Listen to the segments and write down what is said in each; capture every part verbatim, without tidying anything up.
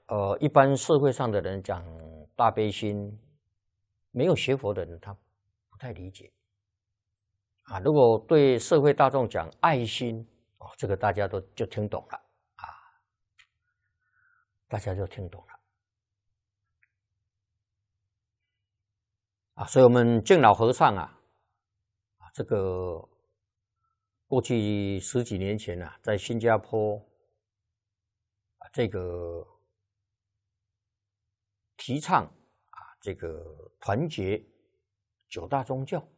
呃，一般社会上的人讲大悲心，没有学佛的人他不太理解啊。如果对社会大众讲爱心，哦，这个大家都就听懂了啊，大家就听懂了啊。所以我们敬老和尚啊，啊，这个过去十几年前啊，在新加坡啊，这个提倡啊，这个团结九大宗教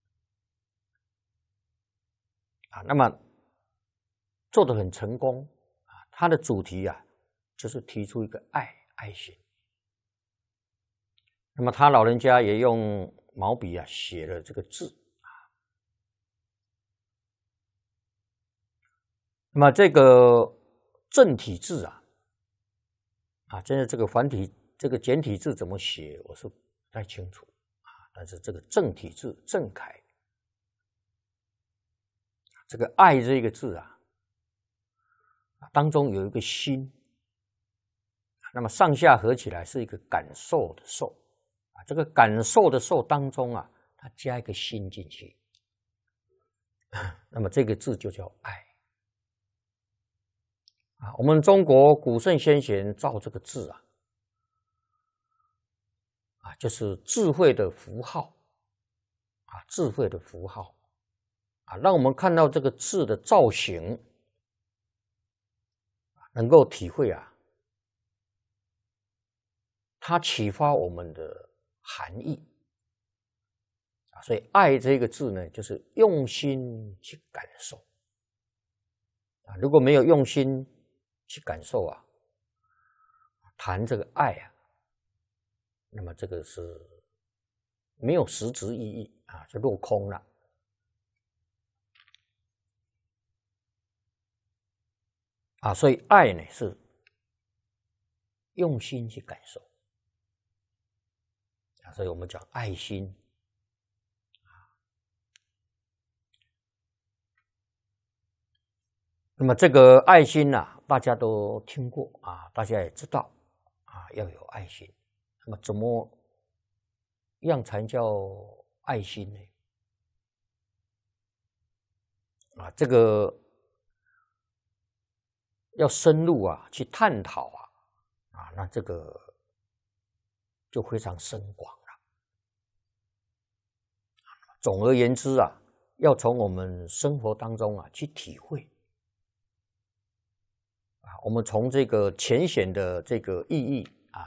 啊，那么做得很成功啊。它的主题啊，就是提出一个爱爱心。那么他老人家也用毛笔啊写了这个字啊。那么这个正体字啊，啊，现在这个繁体、这个简体字怎么写，我是不太清楚啊。但是这个正体字正楷，这个爱这个字啊，当中有一个心，那么上下合起来是一个感受的受啊。这个感受的受当中啊，它加一个心进去，那么这个字就叫爱啊。我们中国古圣先贤造这个字啊，啊，就是智慧的符号啊，智慧的符号啊，让我们看到这个字的造型，能够体会啊，它启发我们的含义啊。所以爱这个字呢，就是用心去感受啊。如果没有用心去感受啊，谈这个爱啊，那么这个是没有实质意义啊，就落空了啊。所以爱呢是用心去感受啊，所以我们讲爱心。那么这个爱心啊，大家都听过啊，大家也知道啊，要有爱心。那么怎么样才叫爱心呢？啊，这个要深入啊去探讨啊，啊，那这个就非常深广了。总而言之啊，要从我们生活当中啊去体会啊，我们从这个浅显的这个意义啊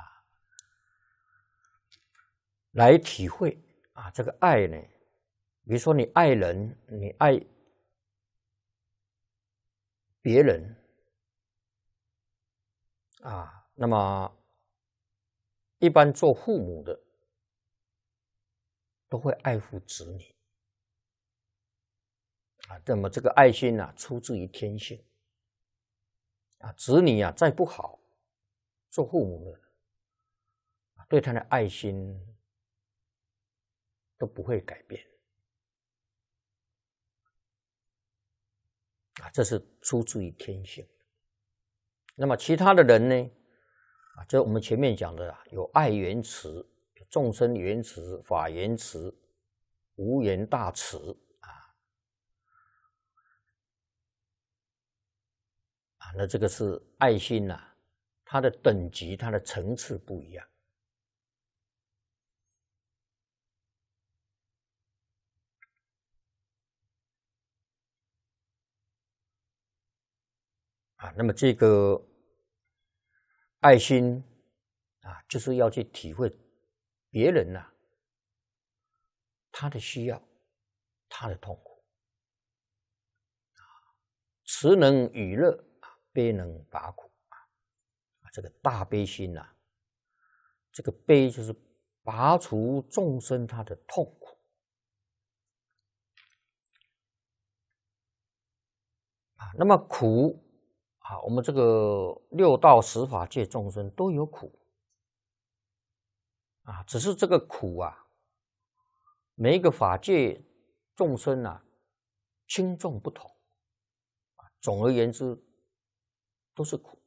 来体会啊，这个爱呢，比如说你爱人，你爱别人啊，那么一般做父母的都会爱护子女啊。那么这个爱心啊，出自于天性啊。子女啊，再不好，做父母的对他的爱心都不会改变啊，这是出自于天性。那么其他的人呢？啊，这我们前面讲的啊，有爱言辞、众生言辞、法言辞、无言大慈啊啊，那这个是爱心呐、啊，它的等级、它的层次不一样啊。那么这个爱心啊，就是要去体会别人呐、啊，他的需要，他的痛苦。慈能与乐，悲能拔苦啊。这个大悲心呐、啊，这个悲就是拔除众生他的痛苦啊。那么苦啊，我们这个六道十法界众生都有苦啊，只是这个苦啊，每一个法界众生啊，轻重不同啊。总而言之，都是苦